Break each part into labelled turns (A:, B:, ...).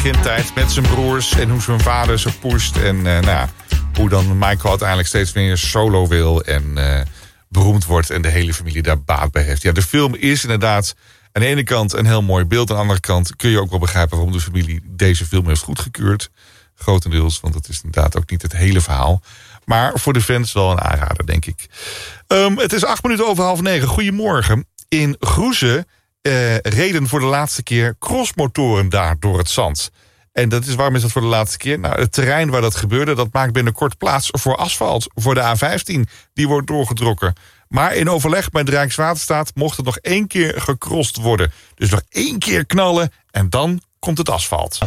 A: begintijd met zijn broers en hoe zijn vader ze pusht. En hoe dan Michael uiteindelijk steeds meer solo wil en beroemd wordt en de hele familie daar baat bij heeft. Ja, de film is inderdaad aan de ene kant een heel mooi beeld. Aan de andere kant kun je ook wel begrijpen waarom de familie deze film heeft goedgekeurd. Grotendeels, want het is inderdaad ook niet het hele verhaal. Maar voor de fans wel een aanrader, denk ik. Het is 8:08. Goedemorgen. In Groezen reden voor de laatste keer crossmotoren daar door het zand. En waarom is dat voor de laatste keer? Nou, het terrein waar dat gebeurde, dat maakt binnenkort plaats voor asfalt. Voor de A15, die wordt doorgetrokken. Maar in overleg met de Rijkswaterstaat mocht het nog 1 keer gecrossed worden. Dus nog 1 keer knallen en dan komt het asfalt.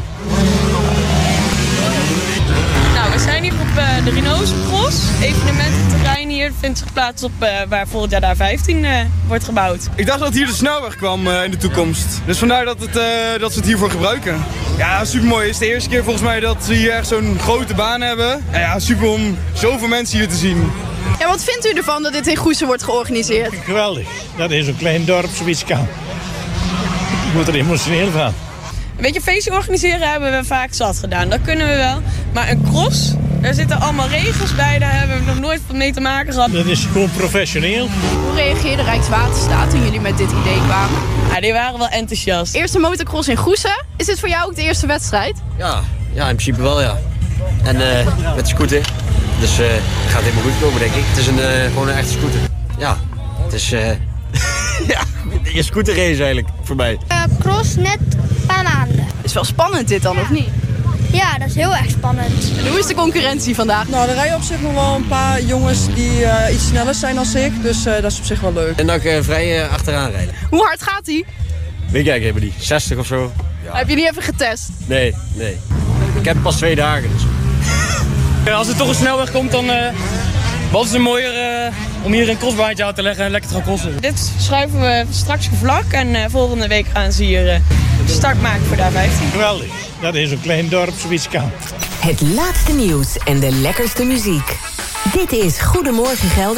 B: Nou, we zijn hier op de Rhinoceros. Evenemententerrein hier vindt zich plaats op waar volgend jaar de A15 wordt gebouwd.
C: Ik dacht dat hier de snelweg kwam in de toekomst. Dus vandaar dat ze het hiervoor gebruiken. Ja, supermooi. Het is de eerste keer volgens mij dat we hier echt zo'n grote baan hebben. En ja, super om zoveel mensen hier te zien.
D: Ja, wat vindt u ervan dat dit in Goesen wordt georganiseerd?
E: Geweldig. Dat is een klein dorp zoiets kan. Ik moet er emotioneel van.
B: Weet je, feestje organiseren hebben we vaak zat gedaan. Dat kunnen we wel. Maar een cross, daar zitten allemaal regels bij. Daar hebben we nog nooit mee te maken gehad.
E: Dat is gewoon professioneel.
D: Hoe reageerde Rijkswaterstaat toen jullie met dit idee kwamen?
B: Ja, die waren wel enthousiast.
D: Eerste motocross in Goesen. Is dit voor jou ook de eerste wedstrijd?
F: Ja, in principe wel, ja. En met de scooter. Dus het gaat helemaal goed komen, denk ik. Het is gewoon een echte scooter. Ja, het is ja, een scooterrace eigenlijk, voor mij.
G: Cross net een paar maanden.
D: Is wel spannend dit dan, of niet?
G: Ja, dat is heel erg spannend.
D: En hoe is de concurrentie vandaag?
H: Nou, er rijden op zich nog wel een paar jongens die iets sneller zijn dan ik. Dus dat is op zich wel leuk.
F: En dan vrij achteraan rijden.
D: Hoe hard gaat hij?
F: Weet ik eigenlijk niet. 60 of zo. Ja.
D: Heb je niet even getest?
F: Nee. Ik heb pas 2 dagen. Dus.
C: Als er toch een snelweg komt, dan wat is het mooier om hier een crossbaantje aan te leggen en lekker te gaan crossen.
B: Dit schuiven we straks vlak en volgende week gaan ze hier start maken voor de A15.
E: Geweldig. Dat is een klein dorp zoiets kan.
I: Het laatste nieuws en de lekkerste muziek. Dit is Goedemorgen Gelderland.